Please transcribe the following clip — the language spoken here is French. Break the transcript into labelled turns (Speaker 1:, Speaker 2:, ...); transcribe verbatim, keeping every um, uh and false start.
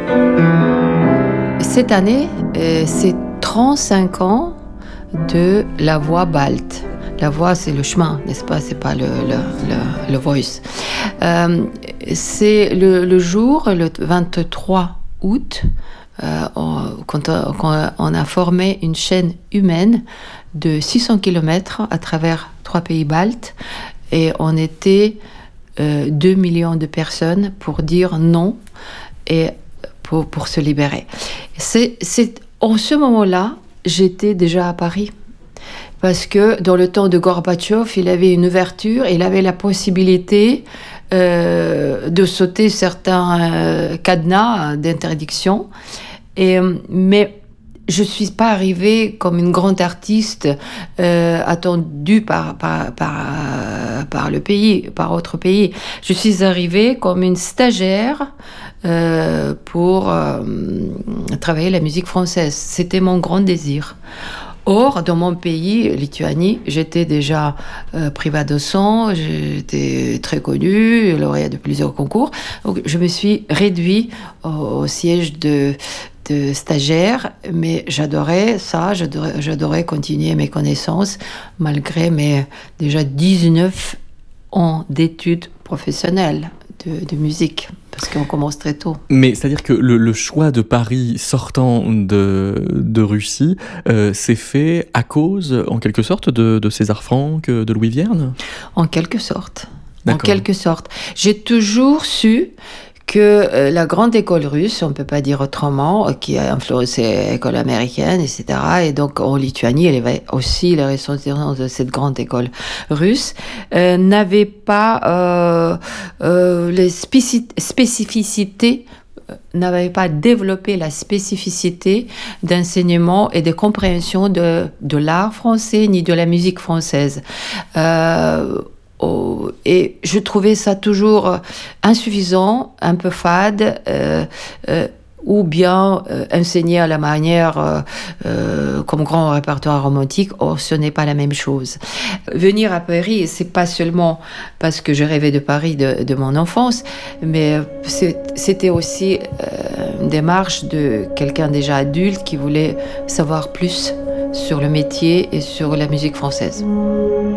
Speaker 1: Cette année, euh, c'est trente-cinq ans de la voix balte. La voix, c'est le chemin, n'est-ce pas? C'est pas le, le, le, le voice. Euh, c'est le, le jour, le vingt-trois août, euh, on, quand, on, quand on a formé une chaîne humaine de six cents kilomètres à travers trois pays baltes, et on était euh, deux millions de personnes pour dire non et pour, pour se libérer. C'est, c'est, en ce moment-là, j'étais déjà à Paris. Parce que dans le temps de Gorbatchev, il avait une ouverture, il avait la possibilité euh, de sauter certains euh, cadenas d'interdiction. Et, mais je ne suis pas arrivée comme une grande artiste euh, attendue par, par, par, par le pays, par autre pays. Je suis arrivée comme une stagiaire euh, pour euh, travailler la musique française. C'était mon grand désir. Or, dans mon pays, Lituanie, j'étais déjà euh, privat-docent, j'étais très connue, lauréate de plusieurs concours. Donc, je me suis réduite au, au siège de, de stagiaire, mais j'adorais ça, j'adorais, j'adorais continuer mes connaissances, malgré mes déjà dix-neuf ans d'études professionnelles de, de musique. Parce qu'on commence très tôt.
Speaker 2: Mais c'est-à-dire que le, le choix de Paris sortant de, de Russie euh, s'est fait à cause, en quelque sorte, de, de César Franck, de Louis Vierne ?
Speaker 1: En quelque sorte.
Speaker 2: D'accord.
Speaker 1: En quelque sorte. J'ai toujours su que euh, la grande école russe, on ne peut pas dire autrement, qui a influencé l'école américaine, et cetera. Et donc en Lituanie, elle avait aussi les ressortissants de cette grande école russe, euh, n'avait pas euh, euh, les spécif- spécificités n'avait pas développé la spécificité d'enseignement et de compréhension de, de l'art français ni de la musique française. Euh, Oh, et je trouvais ça toujours insuffisant, un peu fade, euh, euh, ou bien euh, enseigné à la manière euh, euh, comme grand répertoire romantique. Or, ce n'est pas la même chose. Venir à Paris, c'est pas seulement parce que je rêvais de Paris de, de mon enfance, mais c'est, c'était aussi euh, une démarche de quelqu'un déjà adulte qui voulait savoir plus sur le métier et sur la musique française.